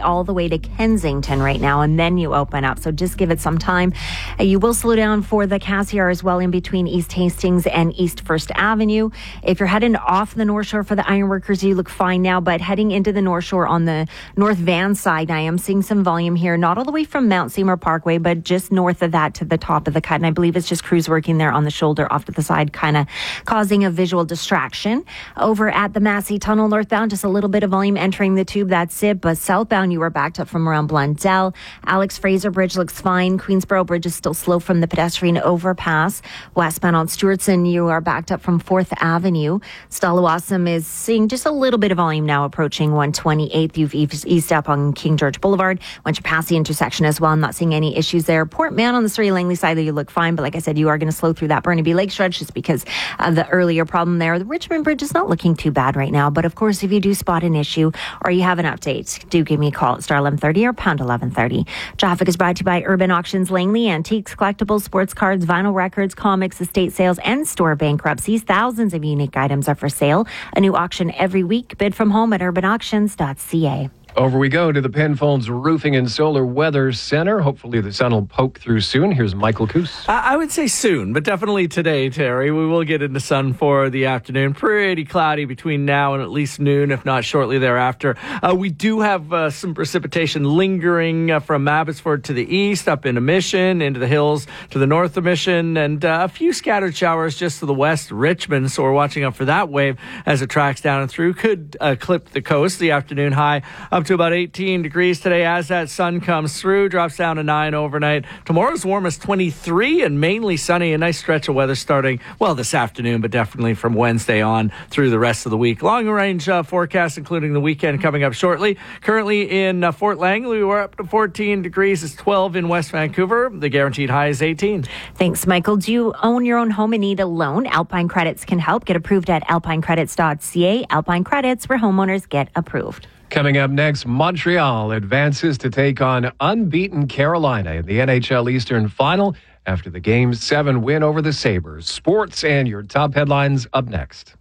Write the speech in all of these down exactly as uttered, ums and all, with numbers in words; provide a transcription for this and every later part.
all the way to Kensington right now, and then you open up. So just give it some time. Uh, you will slow down for the Cassiar as well in between East Hastings and East First Avenue. If you're heading off the North Shore for the ironworkers, you look fine now, but heading into the North Shore on the North Van side, I am seeing some volume here, not all the way from Mount Seymour Parkway, but just north of that to the top of the cut. And I believe it's just crews working there on the shoulder off to the side, kind of causing a visual distraction. Over at the Massey Tunnel northbound, just a little bit of volume entering the tube. That's it. But southbound, you are backed up from around Blundell. Alex Fraser Bridge looks fine. Queensboro Bridge is still slow from the pedestrian overpass. Westbound on Stewartson, you are backed up from fourth Avenue. Stallawasam is seeing just a little bit of volume now approaching one twenty-eighth. You've eased up on King George Boulevard. Once you pass the intersection as well, I'm not seeing any issues there. Port Mann on the Surrey Langley side, you look fine. But like I said, you are going to slow through that Burnaby Lake stretch just because of the earlier problem there. The Richmond Bridge is not looking too bad right now. But of course, if you do spot an issue or you have an update, do give me a call at star eleven thirty or pound eleven thirty. Traffic is brought to you by Urban Auctions Langley. Antiques, collectibles, sports cards, vinyl records, comics, estate sales, and store bankruptcies. Thousands of unique items are for sale. A new auction every week. Bid from home at urban auctions dot c a. Over we go to the Penfolds Roofing and Solar Weather Center. Hopefully the sun will poke through soon. Here's Michael Coos. I would say soon, but definitely today, Terry. We will get into sun for the afternoon. Pretty cloudy between now and at least noon, if not shortly thereafter. Uh, we do have uh, some precipitation lingering uh, from Abbotsford to the east, up into Mission, into the hills to the north of Mission, and uh, a few scattered showers just to the west, Richmond. So we're watching out for that wave as it tracks down and through. Could uh, clip the coast. The afternoon high up to about eighteen degrees today as that sun comes through, drops down to nine overnight. Tomorrow's warmest twenty-three and mainly sunny. A nice stretch of weather starting, well, this afternoon, but definitely from Wednesday on through the rest of the week. Long range uh, forecast, including the weekend coming up shortly. Currently in uh, Fort Langley, we're up to fourteen degrees. It's twelve in West Vancouver. The guaranteed high is eighteen. Thanks, Michael. Do you own your own home and need a loan? Alpine Credits can help. Get approved at alpine credits dot c a. Alpine Credits, where homeowners get approved. Coming up next, Montreal advances to take on unbeaten Carolina in the N H L Eastern Final after the Game seven win over the Sabres. Sports and your top headlines up next.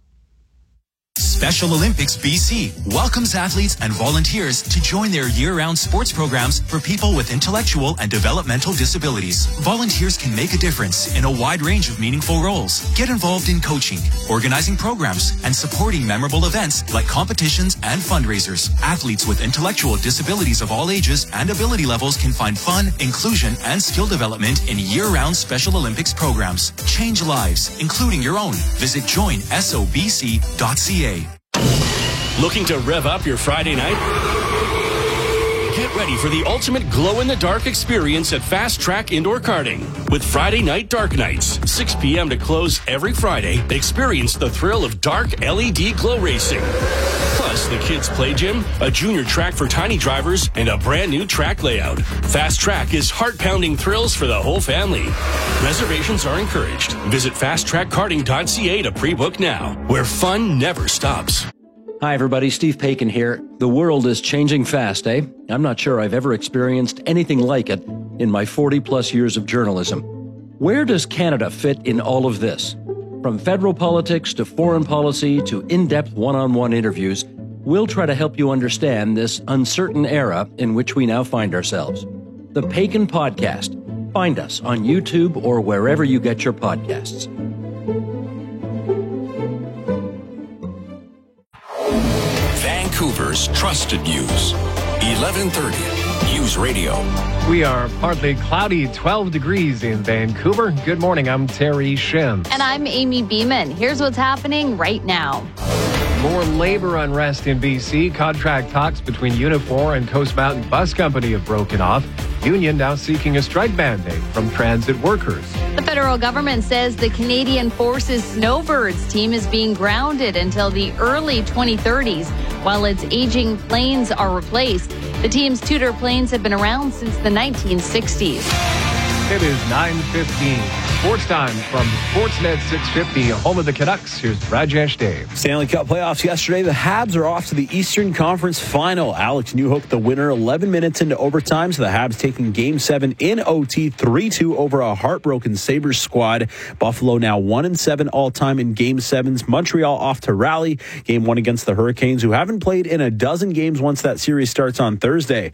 Special Olympics B C welcomes athletes and volunteers to join their year-round sports programs for people with intellectual and developmental disabilities. Volunteers can make a difference in a wide range of meaningful roles. Get involved in coaching, organizing programs, and supporting memorable events like competitions and fundraisers. Athletes with intellectual disabilities of all ages and ability levels can find fun, inclusion, and skill development in year-round Special Olympics programs. Change lives, including your own. Visit join sobc dot c a. Looking to rev up your Friday night? Get ready for the ultimate glow-in-the-dark experience at Fast Track Indoor Karting. With Friday Night Dark Nights, six p.m. to close every Friday, experience the thrill of dark L E D glow racing. Plus, the kids' play gym, a junior track for tiny drivers, and a brand new track layout. Fast Track is heart-pounding thrills for the whole family. Reservations are encouraged. Visit fast track karting dot c a to pre-book now, where fun never stops. Hi, everybody. Steve Paikin here. The world is changing fast, eh? I'm not sure I've ever experienced anything like it in my forty-plus years of journalism. Where does Canada fit in all of this? From federal politics to foreign policy to in-depth one-on-one interviews, we'll try to help you understand this uncertain era in which we now find ourselves. The Paikin Podcast. Find us on YouTube or wherever you get your podcasts. Vancouver's trusted news. eleven thirty News Radio. We are partly cloudy, twelve degrees in Vancouver. Good morning, I'm Terry Shem. And I'm Amy Beeman. Here's what's happening right now. More labor unrest in B C. Contract talks between Unifor and Coast Mountain Bus Company have broken off. Union now seeking a strike mandate from transit workers. The federal government says the Canadian Forces Snowbirds team is being grounded until the early twenty thirties while its aging planes are replaced. The team's Tudor planes have been around since the nineteen sixties. It is nine fifteen. Sports time from Sportsnet six fifty, home of the Canucks. Here's Rajesh Dave. Stanley Cup playoffs yesterday. The Habs are off to the Eastern Conference Final. Alex Newhook, the winner, eleven minutes into overtime. So the Habs taking Game seven in O T, three two over a heartbroken Sabres squad. Buffalo now one and seven all-time in Game sevens. Montreal off to rally. Game one against the Hurricanes, who haven't played in a dozen games once that series starts on Thursday.